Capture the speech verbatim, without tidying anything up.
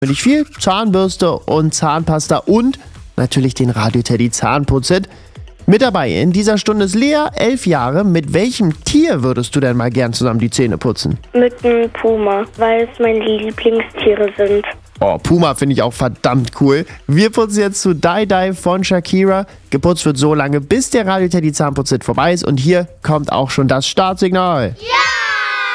Natürlich viel Zahnbürste und Zahnpasta und natürlich den Radio Teddy Zahnputzset. Mit dabei in dieser Stunde ist Lea, elf Jahre. Mit welchem Tier würdest du denn mal gern zusammen die Zähne putzen? Mit einem Puma, weil es meine Lieblingstiere sind. Oh, Puma finde ich auch verdammt cool. Wir putzen jetzt zu Die Die von Shakira. Geputzt wird so lange, bis der Radio Teddy Zahnputzset vorbei ist. Und hier kommt auch schon das Startsignal. Ja!